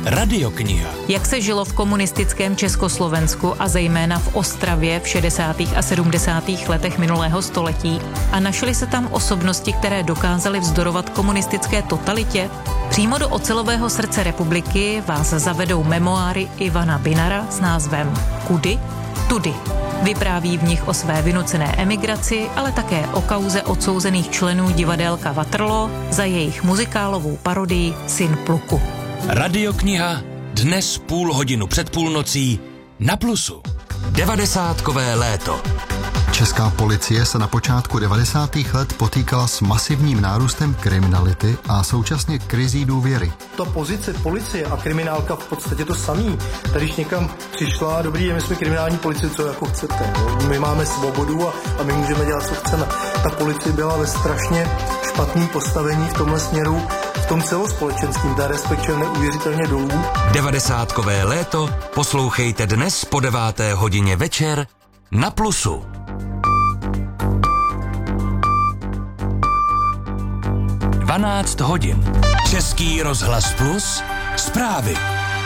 Radiokniha. Jak se žilo v komunistickém Československu a zejména v Ostravě v 60. a 70. letech minulého století a našly se tam osobnosti, které dokázaly vzdorovat komunistické totalitě? Přímo do ocelového srdce republiky vás zavedou memoáry Ivana Binara s názvem Kudy? Tudy. Vypráví v nich o své vynucené emigraci, ale také o kauze odsouzených členů divadélka Waterloo za jejich muzikálovou parodii Syn pluku. Radiokniha dnes 0,5 před půlnocí na Plusu. 90kové léto. Česká policie se na počátku 90. let potýkala s masivním nárůstem kriminality a současně krizí důvěry. Ta pozice policie a kriminálka v podstatě to samý. Tady když někam přišla, dobrý den, my jsme kriminální policie, co jako chcete. No? My máme svobodu a my můžeme dělat, co chceme. Ta policie byla ve strašně špatném postavení v tomhle směru, v tom celospolečenským, ta respektive neuvěřitelně dolů. 90kové léto poslouchejte dnes po 9. hodině večer na Plusu. Dvanáct hodin. Český rozhlas Plus. Zprávy.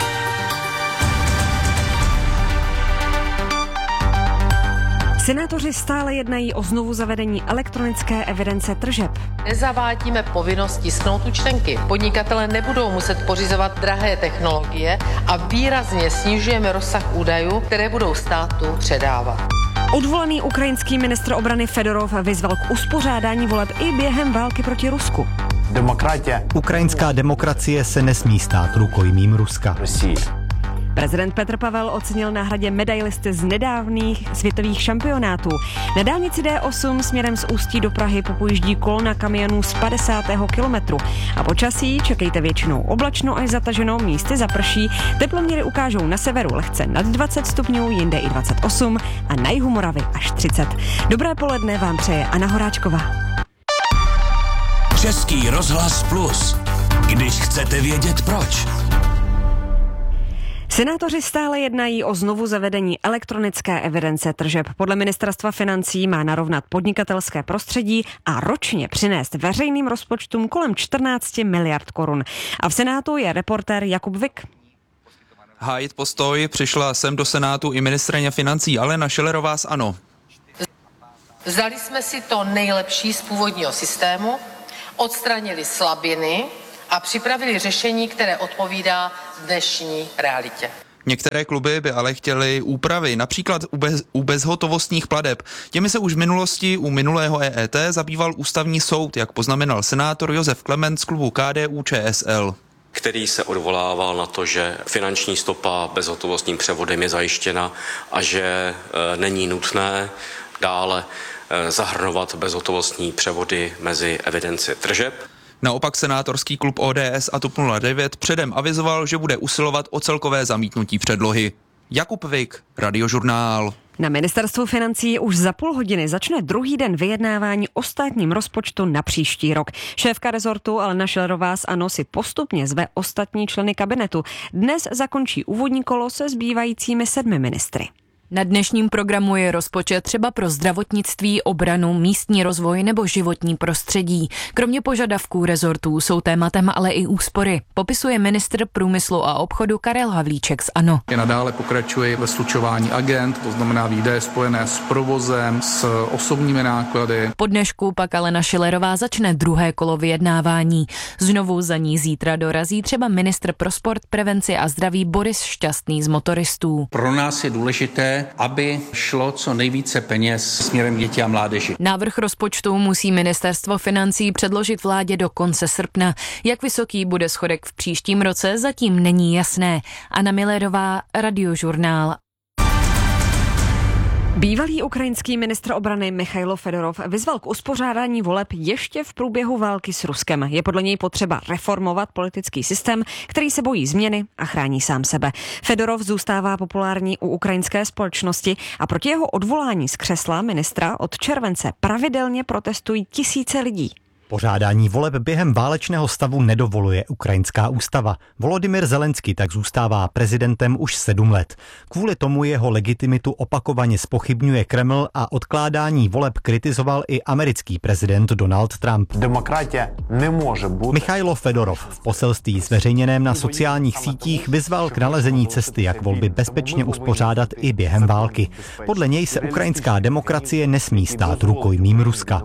Senátoři stále jednají o znovu zavedení elektronické evidence tržeb. Nezavádíme povinnost tisknout účtenky. Podnikatelé nebudou muset pořizovat drahé technologie a výrazně snižujeme rozsah údajů, které budou státu předávat. Odvolaný ukrajinský ministr obrany Fedorov vyzval k uspořádání voleb i během války proti Rusku. Ukrajinská demokracie se nesmí stát rukojmím Ruska. Prezident Petr Pavel ocenil na Hradě medailisty z nedávných světových šampionátů. Na dálnici D8 směrem z Ústí do Prahy popojíždí kolona kamionů z 50. kilometru. A počasí čekejte většinou oblačno až zataženo, místy zaprší. Teploměry ukážou na severu lehce nad 20 stupňů, jinde i 28 a na jihu Moravy až 30. Dobré poledne vám přeje Anna Horáčková. Český rozhlas Plus. Když chcete vědět proč. Senátoři stále jednají o znovu zavedení elektronické evidence tržeb. Podle ministerstva financí má narovnat podnikatelské prostředí a ročně přinést veřejným rozpočtům kolem 14 miliard korun. A v Senátu je reportér Jakub Vik. Hájit postoj přišla sem do Senátu i ministryně financí Alena Schillerová z ANO. Vzali jsme si to nejlepší z původního systému, odstranili slabiny a připravili řešení, které odpovídá dnešní realitě. Některé kluby by ale chtěly úpravy, například u bezhotovostních plateb. Těmi se už v minulosti u minulého EET zabýval ústavní soud, jak poznamenal senátor Josef Klement z klubu KDU-ČSL. Který se odvolával na to, že finanční stopa bezhotovostním převodem je zajištěna a že není nutné dále zahrnovat bezhotovostní převody mezi evidenci tržeb. Naopak senátorský klub ODS a TOP 09 předem avizoval, že bude usilovat o celkové zamítnutí předlohy. Jakub Vik, Radiožurnál. Na ministerstvu financí už za půl hodiny začne druhý den vyjednávání o státním rozpočtu na příští rok. Šéfka rezortu Alena Schillerová z ANO si postupně zve ostatní členy kabinetu. Dnes zakončí úvodní kolo se zbývajícími 7 ministry. Na dnešním programu je rozpočet třeba pro zdravotnictví, obranu, místní rozvoj nebo životní prostředí. Kromě požadavků rezortů jsou tématem ale i úspory. Popisuje ministr průmyslu a obchodu Karel Havlíček z ANO. I nadále pokračuje ve slučování agent, to znamená výdaje spojené s provozem, s osobními náklady. Po dnešku pak Alena Schillerová začne druhé kolo vyjednávání. Znovu za ní zítra dorazí třeba ministr pro sport, prevenci a zdraví Boris Šťastný z Motoristů. Pro nás je důležité, aby šlo co nejvíce peněz směrem dětí a mládeži. Návrh rozpočtu musí ministerstvo financí předložit vládě do konce srpna. Jak vysoký bude schodek v příštím roce, zatím není jasné. Anna Millerová, Radiožurnál. Bývalý ukrajinský ministr obrany Michailo Fedorov vyzval k uspořádání voleb ještě v průběhu války s Ruskem. Je podle něj potřeba reformovat politický systém, který se bojí změny a chrání sám sebe. Fedorov zůstává populární u ukrajinské společnosti a proti jeho odvolání z křesla ministra od července pravidelně protestují tisíce lidí. Pořádání voleb během válečného stavu nedovoluje ukrajinská ústava. Volodymyr Zelenský tak zůstává prezidentem už 7 let. Kvůli tomu jeho legitimitu opakovaně zpochybňuje Kreml a odkládání voleb kritizoval i americký prezident Donald Trump. Demokracie nemůže být. Michailo Fedorov v poselství zveřejněném na sociálních sítích vyzval k nalezení cesty, jak volby bezpečně uspořádat i během války. Podle něj se ukrajinská demokracie nesmí stát rukojmím Ruska.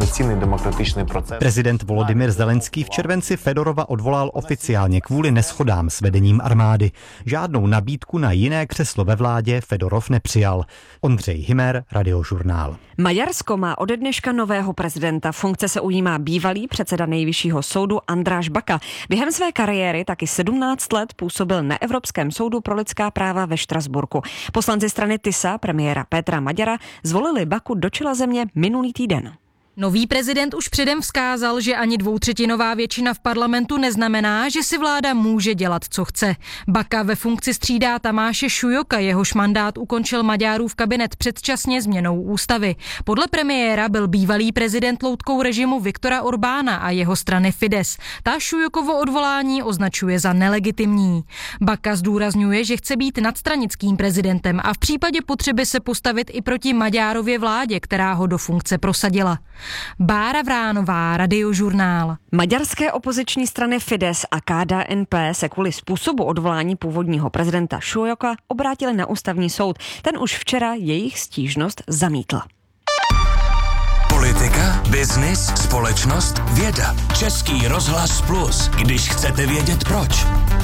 Prezident Volodymyr Zelenský v červenci Fedorova odvolal oficiálně kvůli neshodám s vedením armády. Žádnou nabídku na jiné křeslo ve vládě Fedorov nepřijal. Ondřej Himer, Radiožurnál. Maďarsko má ode dneška nového prezidenta. Funkce se ujímá bývalý předseda Nejvyššího soudu András Baka. Během své kariéry taky 17 let působil na Evropském soudu pro lidská práva ve Štrasburku. Poslanci strany TISA premiéra Petra Maďara zvolili Baku do čela země minulý týden. Nový prezident už předem vzkázal, že ani 2/3 většina v parlamentu neznamená, že si vláda může dělat, co chce. Baka ve funkci střídá Tamáše Šujoka, jehož mandát ukončil Maďarův kabinet předčasně změnou ústavy. Podle premiéra byl bývalý prezident loutkou režimu Viktora Orbána a jeho strany Fidesz. Ta Šujokovo odvolání označuje za nelegitimní. Baka zdůrazňuje, že chce být nadstranickým prezidentem a v případě potřeby se postavit i proti Maďárově vládě, která ho do funkce prosadila. Bára Vránová, Radiožurnál. Maďarské opoziční strany Fidesz a KDNP se kvůli způsobu odvolání původního prezidenta Šujoka obrátili na ústavní soud. Ten už včera jejich stížnost zamítl. Politika, biznis, společnost, věda. Český rozhlas Plus, když chcete vědět proč.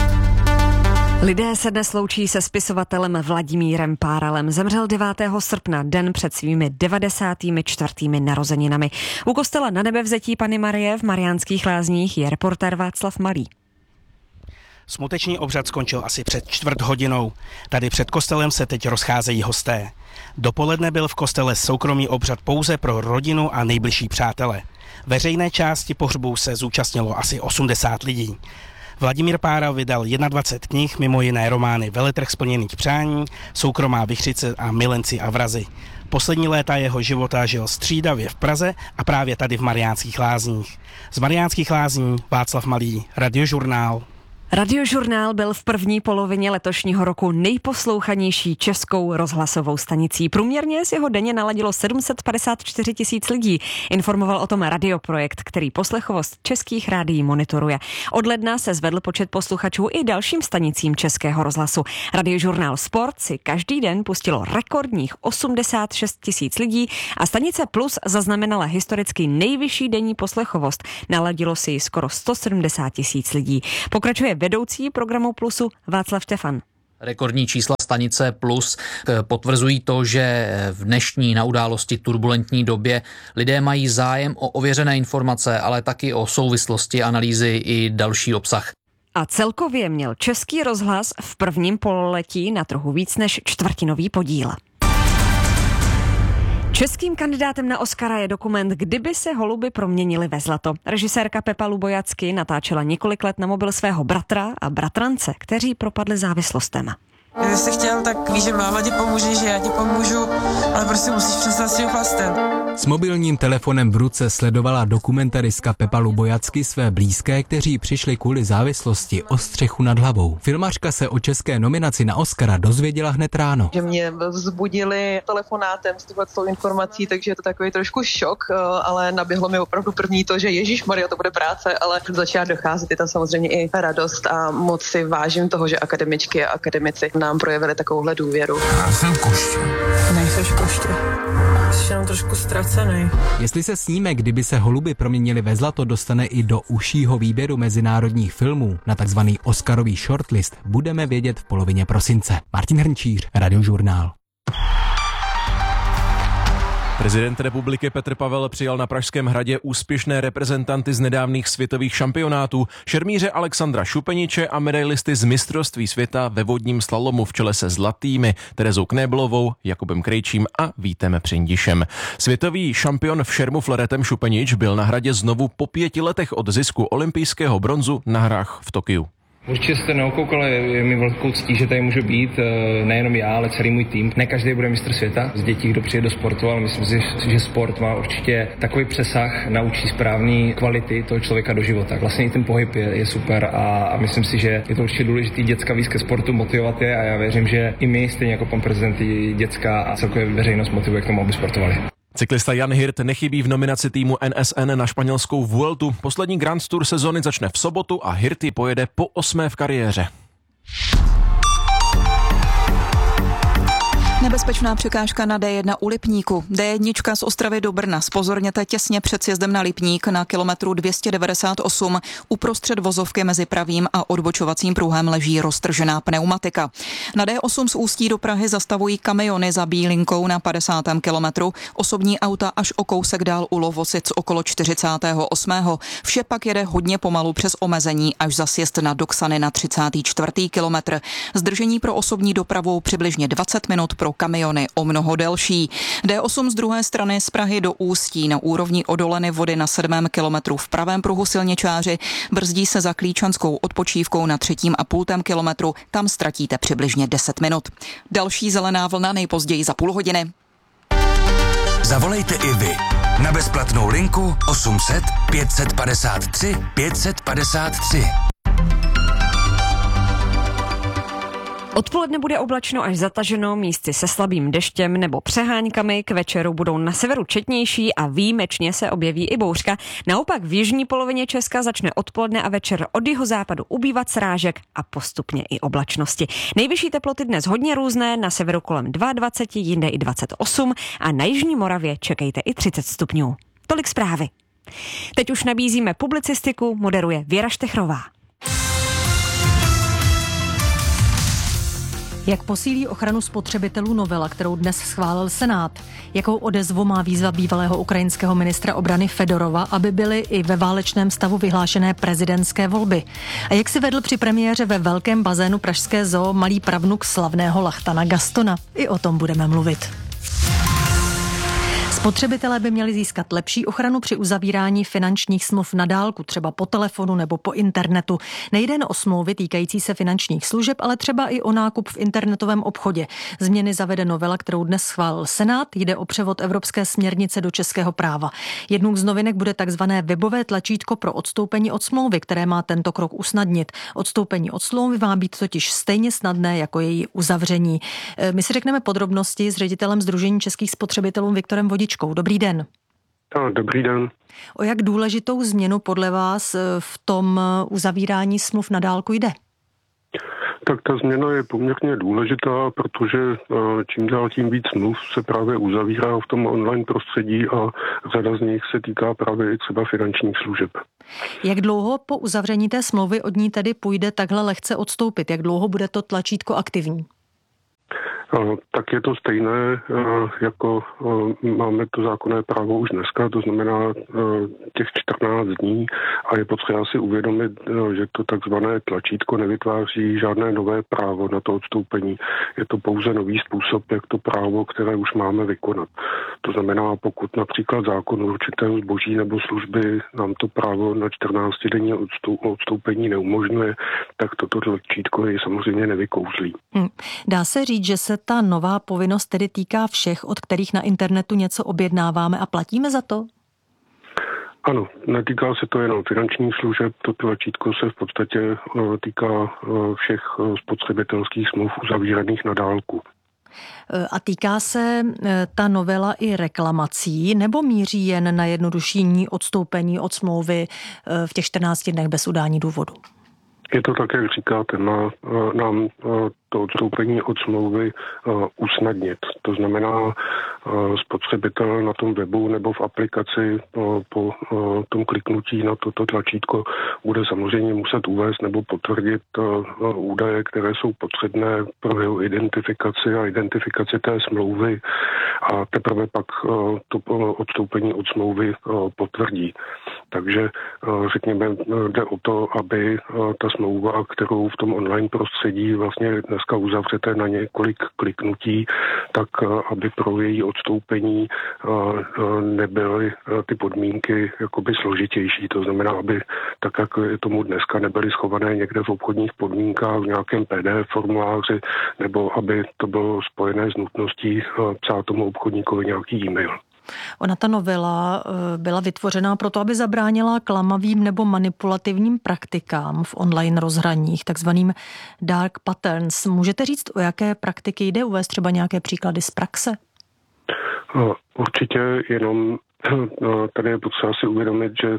Lidé se dnes loučí se spisovatelem Vladimírem Páralem. Zemřel 9. srpna, den před svými 94. narozeninami. U kostela Na Nebevzetí Panny Marie v Mariánských Lázních je reportér Václav Malý. Smuteční obřad skončil asi před 1/4 hodinou. Tady před kostelem se teď rozcházejí hosté. Dopoledne byl v kostele soukromý obřad pouze pro rodinu a nejbližší přátele. Veřejné části pohřbu se zúčastnilo asi 80 lidí. Vladimír Páral vydal 21 knih, mimo jiné romány Veletrh splněných přání, Soukromá vichřice a Milenci a vrazi. Poslední léta jeho života žil střídavě v Praze a právě tady v Mariánských Lázních. Z Mariánských Lázní Václav Malý, Radiožurnál. Radiožurnál byl v první polovině letošního roku nejposlouchanější českou rozhlasovou stanicí. Průměrně si ho denně naladilo 754 000 lidí. Informoval o tom Radioprojekt, který poslechovost českých rádií monitoruje. Od ledna se zvedl počet posluchačů i dalším stanicím Českého rozhlasu. Radiožurnál Sport si každý den pustilo rekordních 86 000 lidí a stanice Plus zaznamenala historicky nejvyšší denní poslechovost. Naladilo si ji skoro 170 000 lidí. Pokračuje vedoucí programu Plusu Václav Štefan. Rekordní čísla stanice Plus potvrzují to, že v dnešní na události turbulentní době lidé mají zájem o ověřené informace, ale taky o souvislosti, analýzy i další obsah. A celkově měl Český rozhlas v prvním pololetí na trhu víc než čtvrtinový podíl. Českým kandidátem na Oscara je dokument Kdyby se holuby proměnily ve zlato. Režisérka Pepa Lubojacky natáčela několik let na mobil svého bratra a bratrance, kteří propadli závislostem. Kdyby jsi chtěl, tak víš, že máma ti pomůže, že já ti pomůžu, ale prostě musíš přestat s tím chlastem. S mobilním telefonem v ruce sledovala dokumentaristka Pepa Lubojacky své blízké, kteří přišli kvůli závislosti o střechu nad hlavou. Filmařka se o české nominaci na Oscara dozvěděla hned ráno. Že mě vzbudili telefonátem s touhletou informací, takže je to takový trošku šok, ale naběhlo mi opravdu první to, že Ježišmarja, to bude práce, ale začala docházet, je tam samozřejmě i radost a moc si vážím toho, že akademičky a akademici nám projevili takovouhle důvěru. Já jsem koště. Nejseš koště. Jsi jenom trošku ztracený. Jestli se snímek Kdyby se holuby proměnily ve zlato dostane i do užšího výběru mezinárodních filmů na takzvaný Oscarový shortlist, budeme vědět v polovině prosince. Martin Hrnčíř, Radiožurnál. Prezident republiky Petr Pavel přijal na Pražském hradě úspěšné reprezentanty z nedávných světových šampionátů, šermíře Alexandra Šupeniče a medailisty z mistrovství světa ve vodním slalomu v čele se zlatými Terezou Knéblovou, Jakubem Krejčím a Vítem Přindišem. Světový šampion v šermu floretem Šupenič byl na hradě znovu po 5 letech od zisku olympijského bronzu na hrách v Tokiu. Určitě jste neokoukali, je mi velkou ctí, že tady můžu být, nejenom já, ale celý můj tým. Ne každý bude mistr světa z dětí, kdo přijde do sportu, ale myslím si, že sport má určitě takový přesah, naučí správný kvality toho člověka do života. Vlastně i ten pohyb je super a myslím si, že je to určitě důležitý děcka víc ke sportu, motivovat je a já věřím, že i my, stejně jako pan prezident, i děcka a celkově veřejnost motivuje k tomu, aby sportovali. Cyklista Jan Hirt nechybí v nominaci týmu NSN na španělskou Vueltu. Poslední Grand Tour sezony začne v sobotu a Hirty pojede po 8. v kariéře. Nebezpečná překážka na D1 u Lipníku. D1 z Ostravy do Brna. Zpozorněte těsně před sjezdem na Lipník na kilometru 298. Uprostřed vozovky mezi pravým a odbočovacím pruhem leží roztržená pneumatika. Na D8 z Ústí do Prahy zastavují kamiony za Bílinkou na 50. kilometru, osobní auta až o kousek dál u Lovosic okolo 48. Vše pak jede hodně pomalu přes omezení až za sjezd na Doksany na 34. kilometr. Zdržení pro osobní dopravu přibližně 20 minut, pro kamiony o mnoho delší. D8 z druhé strany z Prahy do Ústí na úrovni odoleny vody na 7. kilometru v pravém pruhu silničáři brzdí se za Klíčanskou odpočívkou na 3,5 kilometru, tam ztratíte přibližně 10 minut. Další zelená vlna nejpozději za půl hodiny. Zavolejte i vy na bezplatnou linku 800 553 553. Odpoledne bude oblačno až zataženo, místy se slabým deštěm nebo přeháňkami, k večeru budou na severu četnější a výjimečně se objeví i bouřka. Naopak v jižní polovině Česka začne odpoledne a večer od jihozápadu ubývat srážek a postupně i oblačnosti. Nejvyšší teploty dnes hodně různé, na severu kolem 22, jinde i 28 a na jižní Moravě čekejte i 30 stupňů. Tolik zprávy. Teď už nabízíme publicistiku, moderuje Věra Štechrová. Jak posílí ochranu spotřebitelů novela, kterou dnes schválil Senát? Jakou odezvu má výzva bývalého ukrajinského ministra obrany Fedorova, aby byly i ve válečném stavu vyhlášené prezidentské volby? A jak si vedl při premiéře ve velkém bazénu Pražské zoo malý pravnuk slavného Lachtana Gastona? I o tom budeme mluvit. Spotřebitelé by měli získat lepší ochranu při uzavírání finančních smluv na dálku, třeba po telefonu nebo po internetu. Nejde jen o smlouvy týkající se finančních služeb, ale třeba i o nákup v internetovém obchodě. Změny zavede novela, kterou dnes schválil Senát, jde o převod evropské směrnice do českého práva. Jednou z novinek bude takzvané webové tlačítko pro odstoupení od smlouvy, které má tento krok usnadnit. Odstoupení od smlouvy má být totiž stejně snadné jako její uzavření. My si řekneme podrobnosti s ředitelem Sdružení českých spotřebitelů Viktorem Vodičkou. Dobrý den. Dobrý den. O jak důležitou změnu podle vás v tom uzavírání smluv na dálku jde? Tak ta změna je poměrně důležitá, protože čím dál tím víc smluv se právě uzavírá v tom online prostředí a řada z nich se týká právě i třeba finančních služeb. Jak dlouho po uzavření té smlouvy od ní tedy půjde takhle lehce odstoupit? Jak dlouho bude to tlačítko aktivní? Tak je to stejné, jako máme to zákonné právo už dneska, to znamená těch 14 dní a je potřeba si uvědomit, že to takzvané tlačítko nevytváří žádné nové právo na to odstoupení. Je to pouze nový způsob, jak to právo, které už máme, vykonat. To znamená, pokud například zákon určitého zboží nebo služby nám to právo na 14-denní odstoupení neumožňuje, tak toto tlačítko je samozřejmě nevykouzlí. Dá se říct, že se ta nová povinnost tedy týká všech, od kterých na internetu něco objednáváme a platíme za to? Ano, netýká se to jenom finančních služeb, to tlačítko se v podstatě týká všech spotřebitelských smluv uzavíraných na dálku. A týká se ta novela i reklamací, nebo míří jen na jednodušení odstoupení od smlouvy v těch 14 dnech bez udání důvodu? Je to tak, jak říkáte, nám to odstoupení od smlouvy usnadnit. To znamená, spotřebitel na tom webu nebo v aplikaci po tom kliknutí na toto tlačítko bude samozřejmě muset uvést nebo potvrdit údaje, které jsou potřebné pro jeho identifikaci a identifikaci té smlouvy a teprve pak to odstoupení od smlouvy potvrdí. Takže řekněme, jde o to, aby ta smlouva, kterou v tom online prostředí vlastně dneska uzavřete na několik kliknutí, tak aby pro její odstoupení nebyly ty podmínky jakoby složitější. To znamená, aby tak, jak je tomu dneska, nebyly schované někde v obchodních podmínkách v nějakém PDF formuláři, nebo aby to bylo spojené s nutností psát tomu obchodníkovi nějaký e-mail. Ona ta novela byla vytvořená proto, aby zabránila klamavým nebo manipulativním praktikám v online rozhraních, takzvaným dark patterns. Můžete říct, o jaké praktiky jde, uvést třeba nějaké příklady z praxe? Určitě, jenom tady je potřeba si uvědomit, že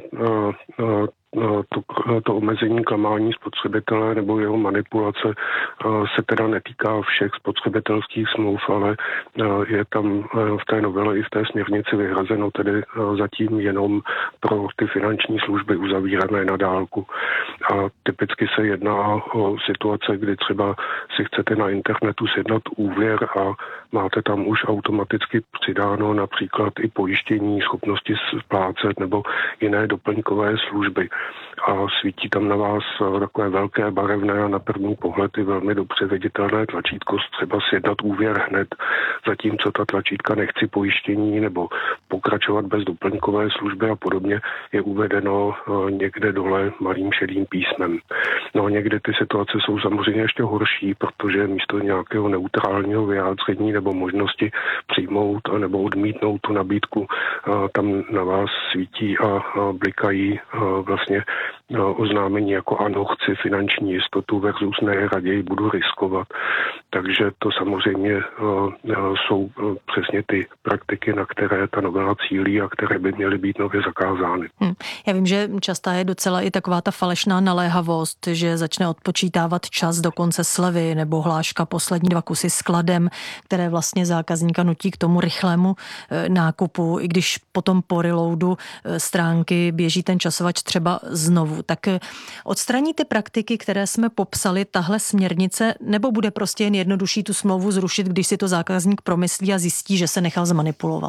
to omezení klamání spotřebitele nebo jeho manipulace se teda netýká všech spotřebitelských smluv, ale je tam v té novele i v té směrnici vyhrazeno tedy zatím jenom pro ty finanční služby uzavírané na dálku. A typicky se jedná o situace, kdy třeba si chcete na internetu sjednat úvěr a máte tam už automaticky přidáno například i pojištění, schopnosti splácet nebo jiné doplňkové služby. A svítí tam na vás takové velké, barevné a na první pohled i velmi dobře viditelné tlačítko, třeba sjednat úvěr hned, zatímco ta tlačítka nechci pojištění nebo pokračovat bez doplňkové služby a podobně je uvedeno někde dole malým šedým písmem. No někdy ty situace jsou samozřejmě ještě horší, protože místo nějakého neutrálního vyjádření nebo možnosti přijmout nebo odmítnout tu nabídku, tam na vás svítí a blikají vlastně oznámení jako ano, chci finanční jistotu versus ne, raději budu riskovat. Takže to samozřejmě jsou přesně ty praktiky, na které ta novela cílí a které by měly být nově zakázány. Já vím, že častá je docela i taková ta falešná naléhavost, že začne odpočítávat čas do konce slevy nebo hláška poslední 2 kusy s kladem, které vlastně zákazníka nutí k tomu rychlému nákupu, i když potom po reloadu stránky běží ten časovač třeba znovu. Tak odstraní ty praktiky, které jsme popsali, tahle směrnice, nebo bude prostě jen jednodušší tu smlouvu zrušit, když si to zákazník promyslí a zjistí, že se nechal zmanipulovat?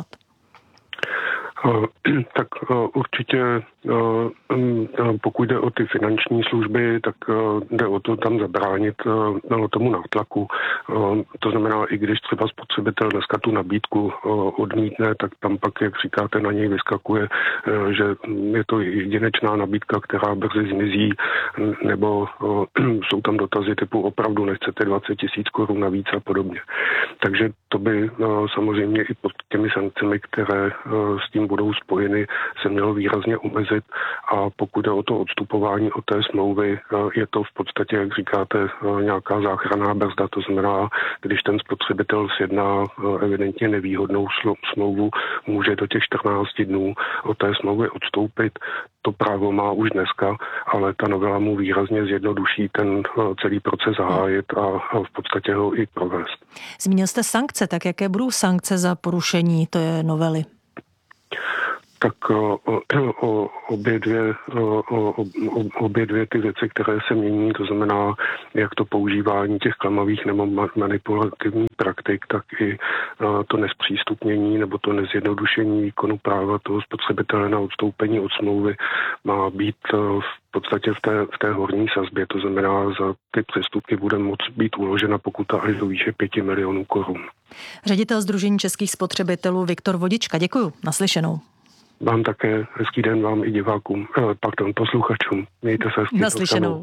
Tak určitě, pokud jde o ty finanční služby, tak jde o to tam zabránit tomu nátlaku. To znamená, i když třeba spotřebitel dneska tu nabídku odmítne, tak tam pak, jak říkáte, na něj vyskakuje, že je to jedinečná nabídka, která brzy zmizí, nebo jsou tam dotazy typu opravdu nechcete 20 000 korun navíc a podobně. Takže to by samozřejmě i pod těmi sankcemi, které s tím budou spojeny, se mělo výrazně omezit a pokud jde o to odstupování od té smlouvy, je to v podstatě, jak říkáte, nějaká záchranná brzda, to znamená, když ten spotřebitel sjedná evidentně nevýhodnou smlouvu, může do těch 14 dnů od té smlouvy odstoupit. To právo má už dneska, ale ta novela mu výrazně zjednoduší ten celý proces zahájit a v podstatě ho i provést. Zmínil jste sankce, tak jaké budou sankce za porušení té novely? Tak obě dvě ty věci, které se mění, to znamená jak to používání těch klamavých nebo manipulativních praktik, tak i to nezpřístupnění nebo to nezjednodušení výkonu práva toho spotřebitele na odstoupení od smlouvy má být v podstatě v té horní sazbě, to znamená za ty přestupky bude moct být uložena pokuta až do výše 5 milionů korun. Ředitel Sdružení českých spotřebitelů Viktor Vodička, děkuju, naslyšenou. Vám také hezký den, vám i divákům, posluchačům. Mějte se hezky. Naslyšenou.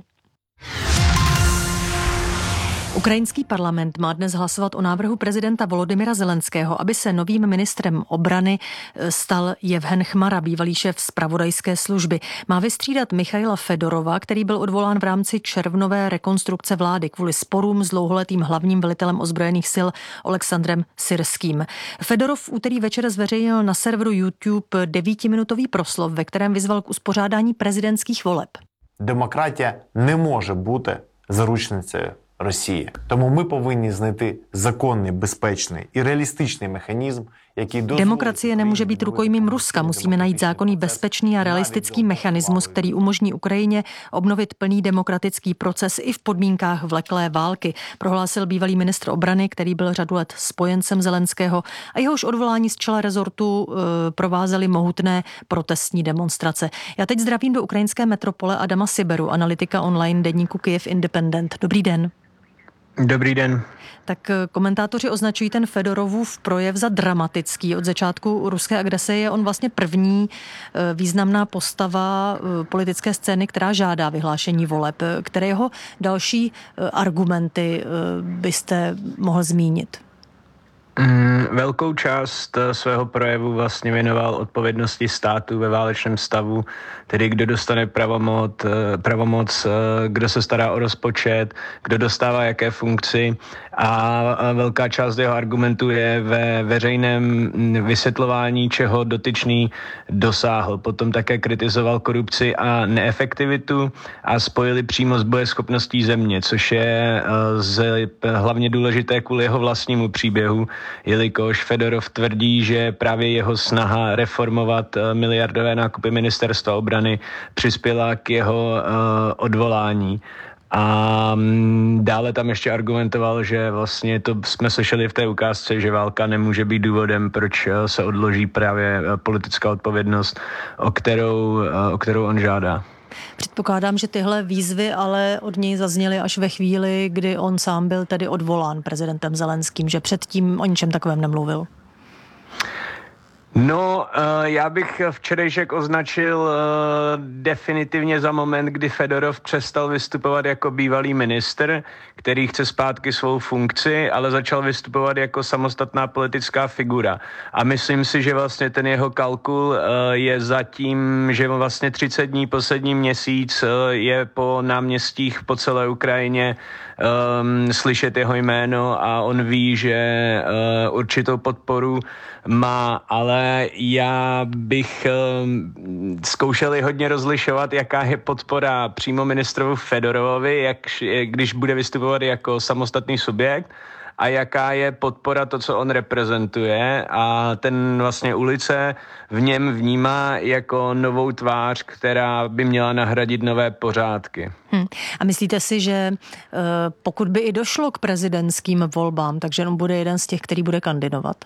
Ukrajinský parlament má dnes hlasovat o návrhu prezidenta Volodymyra Zelenského, aby se novým ministrem obrany stal Jevhen Chmara, bývalý šéf zpravodajské služby. Má vystřídat Michaila Fedorova, který byl odvolán v rámci červnové rekonstrukce vlády kvůli sporům s dlouholetým hlavním velitelem ozbrojených sil Oleksandrem Syrským. Fedorov v úterý večer zveřejnil na serveru YouTube 9minutový proslov, ve kterém vyzval k uspořádání prezidentských voleb. Demokratie nemůže být заручницею Росії. Тому ми повинні знайти законний, bezpečný i realistický mechanism, jaký Demokracie nemůže být rukojmím Ruska. Musíme najít zákonný, bezpečný a realistický mechanismus, který umožní Ukrajině obnovit plný demokratický proces i v podmínkách vleklé války, prohlásil bývalý ministr obrany, který byl řadu let spojencem Zelenského a jehož odvolání z čela rezortu provázely mohutné protestní demonstrace. Já teď zdravím do ukrajinské metropole Adama Siberu, analytika online deníku Kyiv Independent. Dobrý den. Dobrý den. Tak komentátoři označují ten Fedorovův projev za dramatický. Od začátku ruské agrese je on vlastně první významná postava politické scény, která žádá vyhlášení voleb. Které jeho další argumenty byste mohl zmínit? Velkou část svého projevu vlastně věnoval odpovědnosti státu ve válečném stavu, tedy kdo dostane pravomoc, kdo se stará o rozpočet, kdo dostává jaké funkci, a velká část jeho argumentů je ve veřejném vysvětlování, čeho dotyčný dosáhl. Potom také kritizoval korupci a neefektivitu a spojili přímo s bojeschopností země, což je hlavně důležité kvůli jeho vlastnímu příběhu, jelikož Fedorov tvrdí, že právě jeho snaha reformovat miliardové nákupy ministerstva obrany přispěla k jeho odvolání. A dále tam ještě argumentoval, že vlastně to jsme slyšeli v té ukázce, že válka nemůže být důvodem, proč se odloží právě politická odpovědnost, o kterou on žádá. Předpokládám, že tyhle výzvy ale od něj zazněly až ve chvíli, kdy on sám byl tedy odvolán prezidentem Zelenským, že předtím o ničem takovém nemluvil. No, já bych včerejšek označil definitivně za moment, kdy Fedorov přestal vystupovat jako bývalý ministr, který chce zpátky svou funkci, ale začal vystupovat jako samostatná politická figura. A myslím si, že vlastně ten jeho kalkul je zatím, že vlastně 30 dní, poslední měsíc je po náměstích po celé Ukrajině slyšet jeho jméno a on ví, že určitou podporu má, ale já bych zkoušel hodně rozlišovat, jaká je podpora přímo ministrovu Fedorovovi, když bude vystupovat jako samostatný subjekt, a jaká je podpora to, co on reprezentuje, a ten vlastně ulice v něm vnímá jako novou tvář, která by měla nahradit nové pořádky. A myslíte si, že pokud by i došlo k prezidentským volbám, takže on bude jeden z těch, který bude kandidovat?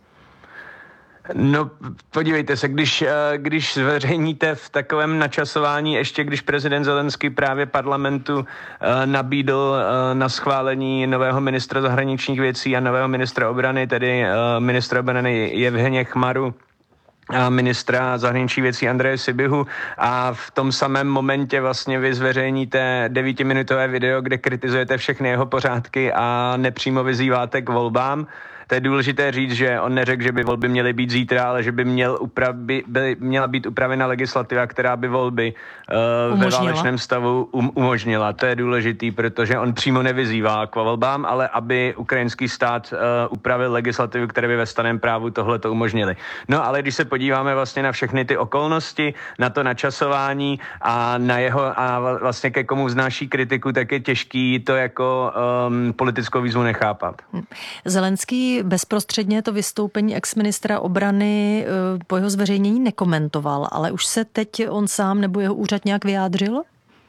No, podívejte se, když zveřejníte v takovém načasování, ještě když prezident Zelenský právě parlamentu nabídl na schválení nového ministra zahraničních věcí a nového ministra obrany, tedy ministra obrany Jevhenje Chmaru a ministra zahraničních věcí Andreje Sibihu, a v tom samém momentě vlastně vy zveřejníte 9minutové video, kde kritizujete všechny jeho pořádky a nepřímo vyzýváte k volbám. To je důležité říct, že on neřekl, že by volby měly být zítra, ale že by měla být upravena legislativa, která by volby ve válečném stavu umožnila. To je důležitý, protože on přímo nevyzývá k volbám, ale aby ukrajinský stát upravil legislativu, které by ve stanném právu tohleto umožnili. No, ale když se podíváme vlastně na všechny ty okolnosti, na to načasování a na jeho a vlastně ke komu vznáší kritiku, tak je těžký to jako politickou výzvu nechápat. Zelenský bezprostředně to vystoupení exministra obrany po jeho zveřejnění nekomentoval, ale už se teď on sám nebo jeho úřad nějak vyjádřil?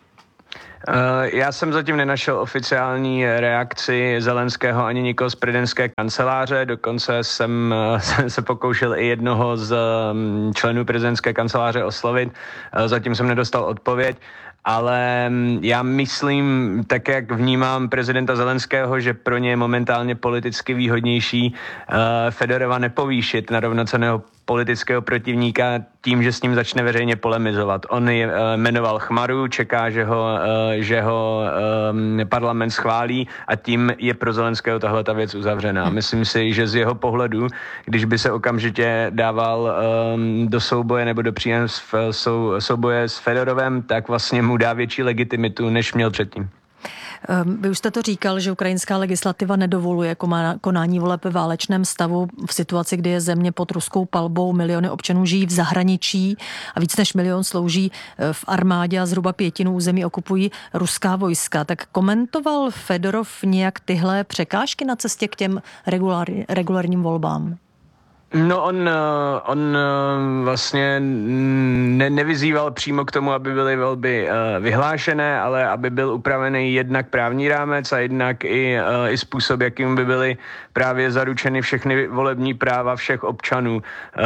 Já jsem zatím nenašel oficiální reakci Zelenského ani nikoho z prezidentské kanceláře, dokonce jsem se pokoušel i jednoho z členů prezidentské kanceláře oslovit, zatím jsem nedostal odpověď. Ale já myslím, tak jak vnímám prezidenta Zelenského, že pro ně je momentálně politicky výhodnější Fedorova nepovýšit na rovnocenného politického protivníka tím, že s ním začne veřejně polemizovat. On jmenoval Chmaru, čeká, že ho parlament schválí, a tím je pro Zelenského tahle ta věc uzavřená. Myslím si, že z jeho pohledu, když by se okamžitě dával do souboje nebo do příjem souboje s Fedorovem, tak vlastně mu dá větší legitimitu, než měl předtím. Vy už jste to říkal, že ukrajinská legislativa nedovoluje konání voleb ve válečném stavu v situaci, kdy je země pod ruskou palbou, miliony občanů žijí v zahraničí a víc než milion slouží v armádě a zhruba 1/5 území okupují ruská vojska. Tak komentoval Fedorov nějak tyhle překážky na cestě k těm regulárním volbám? No, on vlastně nevyzýval přímo k tomu, aby byly volby vyhlášené, ale aby byl upravený jednak právní rámec a jednak i způsob, jakým by byly právě zaručeny všechny volební práva všech občanů.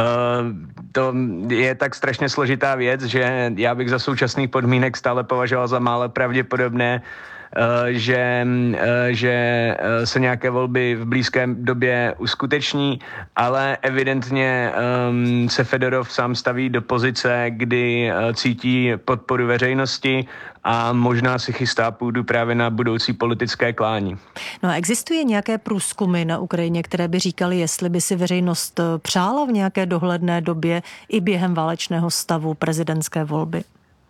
To je tak strašně složitá věc, že já bych za současných podmínek stále považoval za málo pravděpodobné, že se nějaké volby v blízké době uskuteční, ale evidentně se Fedorov sám staví do pozice, kdy cítí podporu veřejnosti a možná si chystá půdu právě na budoucí politické klání. No a existuje nějaké průzkumy na Ukrajině, které by říkaly, jestli by si veřejnost přála v nějaké dohledné době i během válečného stavu prezidentské volby?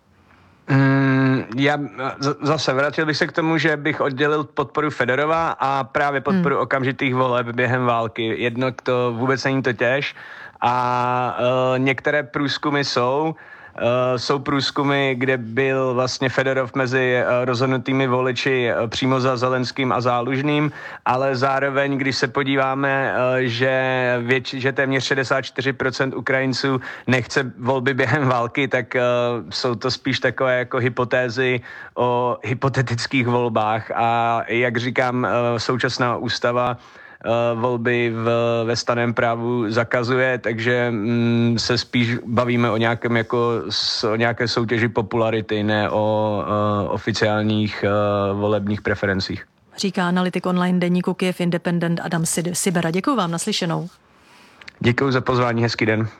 Já zase vrátil bych se k tomu, že bych oddělil podporu Fedorova a právě podporu okamžitých voleb během války. Jednak to vůbec není totéž a některé průzkumy jsou průzkumy, kde byl vlastně Fedorov mezi rozhodnutými voliči přímo za Zelenským a Zálužným, ale zároveň, když se podíváme, že téměř 64% Ukrajinců nechce volby během války, tak jsou to spíš takové jako hypotézy o hypotetických volbách a jak říkám, současná ústava volby ve staném právu zakazuje, takže se spíš bavíme o nějaké soutěži popularity, ne o oficiálních volebních preferencích. Říká analytik online deníku Kyiv Independent Adam Sibera. Děkuji vám, naslyšenou. Děkuji za pozvání, hezký den.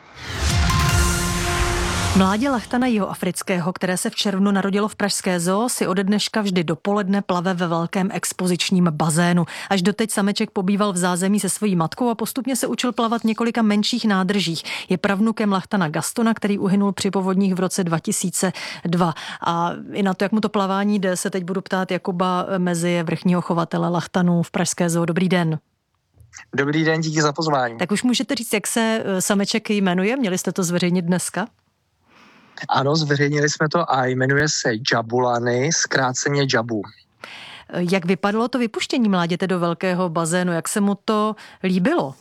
Mládě lachtana jihoafrického, které se v červnu narodilo v pražské zoo, si ode dneška vždy dopoledne plave ve velkém expozičním bazénu. Až doteď sameček pobýval v zázemí se svojí matkou a postupně se učil plavat v několika menších nádržích. Je pravnukem lachtana Gastona, který uhynul při povodních v roce 2002. A i na to, jak mu to plavání jde, se teď budu ptát Jakuba Mezie, vrchního chovatele lachtanů v pražské zoo. Dobrý den. Dobrý den, díky za pozvání. Tak už můžete říct, jak se sameček jmenuje? Měli jste to zveřejnit dneska? Ano, zveřejnili jsme to a jmenuje se Jabulani, zkráceně Jabu. Jak vypadalo to vypuštění mláděte do velkého bazénu? Jak se mu to líbilo?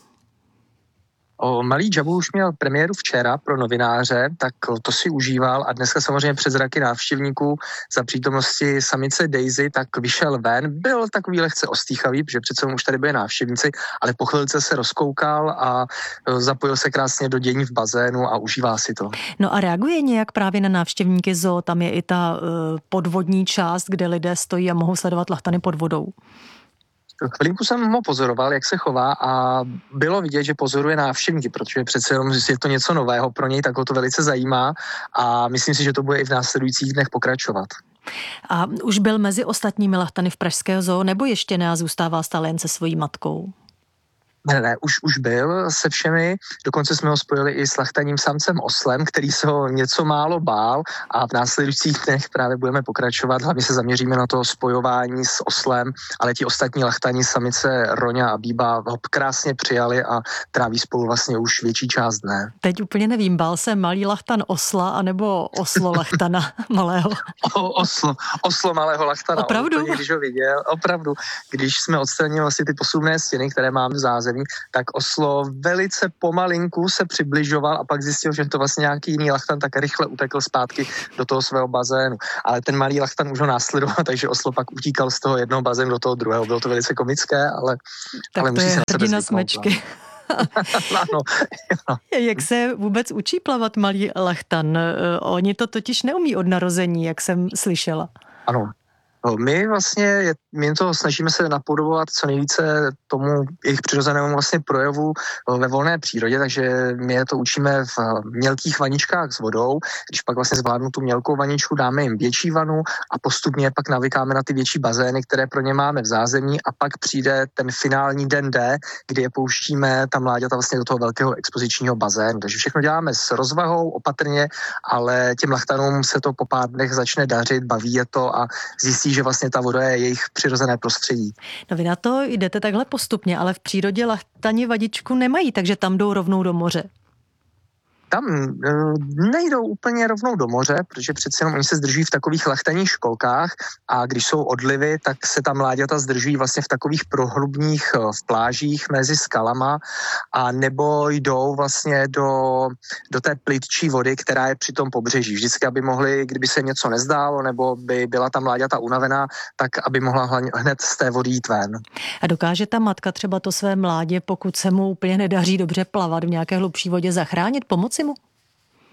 Malý Jabu už měl premiéru včera pro novináře, tak to si užíval a dneska samozřejmě před zraky návštěvníků za přítomnosti samice Daisy tak vyšel ven. Byl takový lehce ostýchavý, protože přece už tady byli návštěvníci, ale po chvilce se rozkoukal a zapojil se krásně do dění v bazénu a užívá si to. No a reaguje nějak právě na návštěvníky zoo? Tam je i ta podvodní část, kde lidé stojí a mohou sledovat lachtany pod vodou. Chvilinku jsem ho pozoroval, jak se chová a bylo vidět, že pozoruje návštěvníky, protože přece jenom je to něco nového pro něj, tak ho to velice zajímá a myslím si, že to bude i v následujících dnech pokračovat. A už byl mezi ostatními lachtany v pražského zoo, nebo ještě ne a zůstává stále jen se svojí matkou? Ne, už byl se všemi, dokonce jsme ho spojili i s lachtaním samcem oslem, který se ho něco málo bál a v následujících dnech právě budeme pokračovat, hlavně se zaměříme na to spojování s oslem, ale ti ostatní lachtani samice Roňa a Bíba ho krásně přijali a tráví spolu vlastně už větší část dne. Teď úplně nevím, bál se malý lachtan osla anebo oslo lachtana malého? Oslo malého lachtana. Opravdu? Když ho viděl, opravdu, když jsme odstranili vlastně ty posuvné stěny, které máme v zázemí, tak oslo velice pomalinku se přibližoval a pak zjistil, že to vlastně nějaký jiný lachtan, tak rychle utekl zpátky do toho svého bazénu. Ale ten malý lachtan už ho následoval, takže oslo pak utíkal z toho jednoho bazénu do toho druhého. Bylo to velice komické, ale musí se na sebe zvyknout. Smečky. Ano. Jak se vůbec učí plavat malý lachtan? Oni to totiž neumí od narození, jak jsem slyšela. Ano. My to snažíme se napodobovat co nejvíce tomu jejich přirozenému vlastně projevu ve volné přírodě, takže my je to učíme v mělkých vaničkách s vodou, když pak vlastně zvládnu tu mělkou vaničku, dáme jim větší vanu a postupně pak navykáme na ty větší bazény, které pro ně máme v zázemí a pak přijde ten finální den D, kdy je pouštíme ta mláďata vlastně do toho velkého expozičního bazénu. Takže všechno děláme s rozvahou, opatrně, ale těm lachtanům se to po pár dnech začne dařit, baví je to a zjistí, že vlastně ta voda je jejich přirozené prostředí. No vy na to jdete takhle postupně, ale v přírodě lachtani vadičku nemají, takže tam jdou rovnou do moře. Tam nejdou úplně rovnou do moře, protože přece jenom oni se zdržují v takových lachtaních školkách a když jsou odlivy, tak se ta mláďata zdržují vlastně v takových prohlubních v plážích mezi skalama a nebo jdou vlastně do té plitčí vody, která je při tom pobřeží. Vždycky, aby mohli, kdyby se něco nezdálo nebo by byla ta mláďata unavená, tak aby mohla hned z té vody jít ven. A dokáže ta matka třeba to své mládě, pokud se mu úplně nedaří dobře plavat v nějaké hlubší vodě, zachránit, pomoci mu? Ano,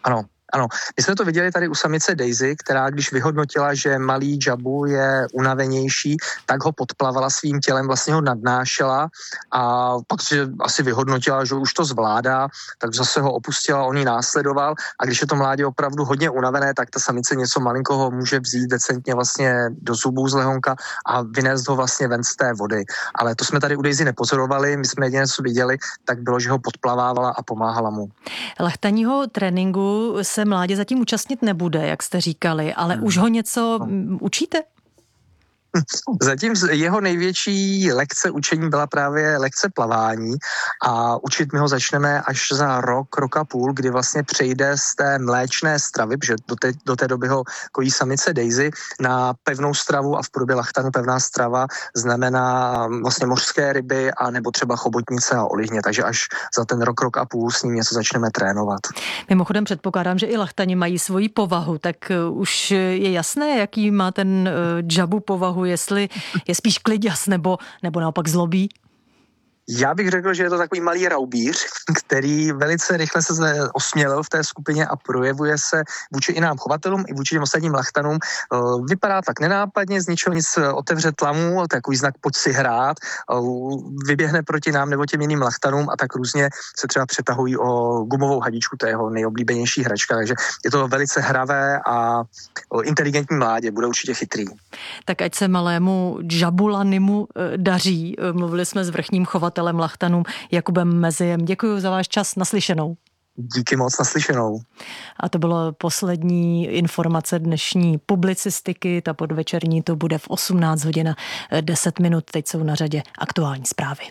Ano, my jsme to viděli tady u samice Daisy, která když vyhodnotila, že malý Jabu je unavenější, tak ho podplavala svým tělem, vlastně ho nadnášela a pak si asi vyhodnotila, že už to zvládá, tak zase ho opustila, on ji následoval a když je to mládě opravdu hodně unavené, tak ta samice něco malinkoho může vzít decentně vlastně do zubů z lehonka a vynést ho vlastně ven z té vody. Ale to jsme tady u Daisy nepozorovali, my jsme jediné, co viděli, tak bylo, že ho podplavávala a pomáhala mu. Lachtaního tréninku se mládě zatím účastnit nebude, jak jste říkali, ale už ho něco učíte? Zatím jeho největší lekce učení byla právě lekce plavání a učit my ho začneme až za rok a půl, kdy vlastně přejde z té mléčné stravy, protože do té doby ho kojí samice Daisy, na pevnou stravu a v podobě lachtanu pevná strava znamená vlastně mořské ryby a nebo třeba chobotnice a olivně, takže až za ten rok a půl s ním něco začneme trénovat. Mimochodem předpokládám, že i lachtani mají svoji povahu, tak už je jasné, jaký má ten Jabu povahu, jestli je spíš kliďas nebo naopak zlobí? Já bych řekl, že je to takový malý raubíř, který velice rychle se osmělil v té skupině a projevuje se vůči i nám chovatelům, i vůči těm ostatním lachtanům. Vypadá tak nenápadně, z ničeho nic otevře tlamu, takový znak pojď si hrát, vyběhne proti nám nebo těm jiným lachtanům a tak různě se třeba přetahují o gumovou hadičku, to je jeho nejoblíbenější hračka, takže je to velice hravé a inteligentní mládě, bude určitě chytrý. Tak ať se malému Jabulanimu daří. Mluvili jsme s vrchním chovatelem lachtanům Jakubem Meziem. Děkuji za váš čas, naslyšenou. Díky moc, naslyšenou. A to bylo poslední informace dnešní publicistiky, ta podvečerní to bude v 18 hodin 10 minut. Teď jsou na řadě aktuální zprávy.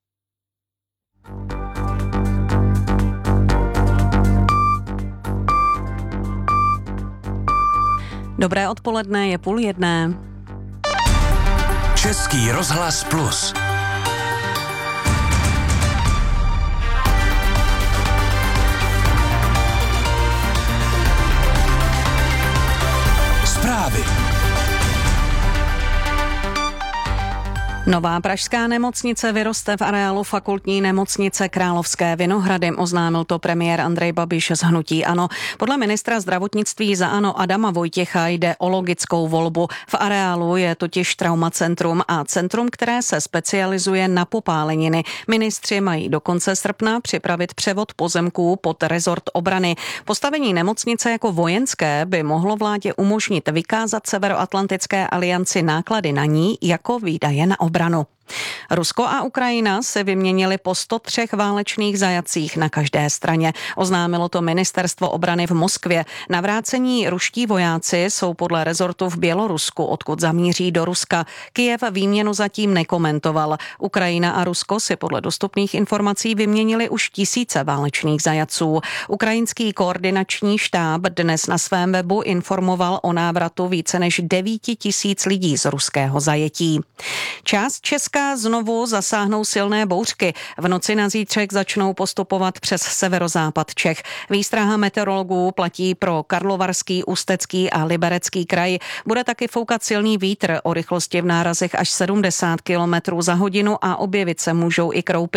Dobré odpoledne, je 12:30. Český rozhlas Plus. Zprávy. Nová pražská nemocnice vyroste v areálu fakultní nemocnice Královské Vinohrady, oznámil to premiér Andrej Babiš z hnutí ANO. Podle ministra zdravotnictví za ANO Adama Vojtěcha jde o logickou volbu. V areálu je totiž traumacentrum a centrum, které se specializuje na popáleniny. Ministři mají do konce srpna připravit převod pozemků pod rezort obrany. Postavení nemocnice jako vojenské by mohlo vládě umožnit vykázat Severoatlantické alianci náklady na ní jako výdaje na obranu. Rusko a Ukrajina se vyměnili po 103 válečných zajatcích na každé straně. Oznámilo to ministerstvo obrany v Moskvě. Navrácení ruští vojáci jsou podle rezortu v Bělorusku, odkud zamíří do Ruska. Kyjev výměnu zatím nekomentoval. Ukrajina a Rusko si podle dostupných informací vyměnili už tisíce válečných zajatců. Ukrajinský koordinační štáb dnes na svém webu informoval o návratu více než 9 000 lidí z ruského zajetí. Část Česka znovu zasáhnou silné bouřky. V noci na zítřek začnou postupovat přes severozápad Čech. Výstraha meteorologů platí pro Karlovarský, Ústecký a Liberecký kraj. Bude taky foukat silný vítr o rychlosti v nárazech až 70 km za hodinu a objevit se můžou i kroupy.